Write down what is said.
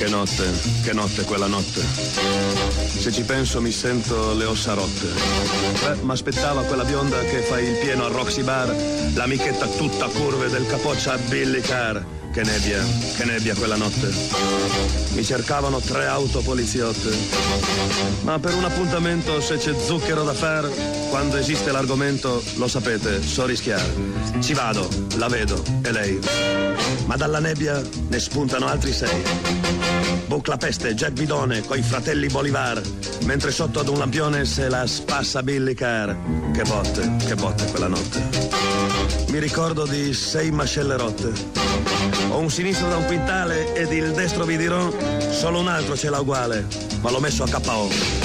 Che notte quella notte. Se ci penso mi sento le ossa rotte. M'aspettava quella bionda che fa il pieno al Roxy Bar, l'amichetta tutta curve del capoccia Billy Carr. Che nebbia quella notte. Mi cercavano 3 auto poliziotte. Ma per un appuntamento, se c'è zucchero da far, quando esiste l'argomento, lo sapete, so rischiare. Ci vado, la vedo, e lei. Ma dalla nebbia ne spuntano altri 6. Bucla Peste, Jack Bidone, coi fratelli Bolivar, mentre sotto ad un lampione se la spassa Billy Carr. Che botte quella notte. Mi ricordo di 6 mascelle rotte. Ho un sinistro da un quintale ed il destro vi dirò, solo un altro ce l'ha uguale, ma l'ho messo a KO.